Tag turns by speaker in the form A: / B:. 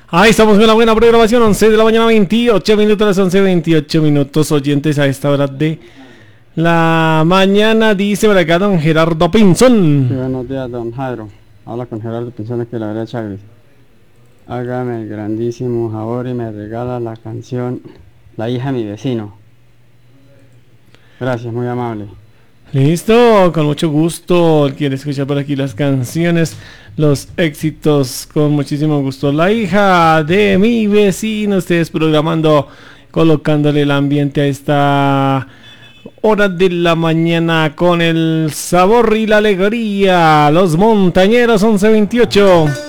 A: Ahí estamos con la buena programación, 11 de la mañana, 28 minutos, las 11, 28 minutos, oyentes a esta hora de la mañana, dice por acá don Gerardo Pinzón.
B: Sí, buenos días, don Jairo. Habla con Gerardo Pinzón que la vereda Chagres. Hágame el grandísimo favor y me regala la canción La hija de mi vecino. Gracias, muy amable.
A: Listo, con mucho gusto. Quiere escuchar por aquí las canciones, los éxitos, con muchísimo gusto. La hija de mi vecino, ustedes programando, colocándole el ambiente a esta hora de la mañana con el sabor y la alegría. Los montañeros 1128.